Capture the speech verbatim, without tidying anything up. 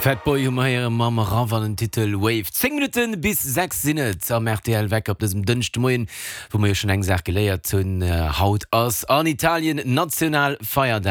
Fatboy hummer Mama ran van den Titel Wave. zehn Minuten bis sechs Sinnet am R T L weg op diesem dünnchte Moien, wo man ja schon eng gesagt geleiert hunn äh, Haut ass an Italien Nationalfeierdag.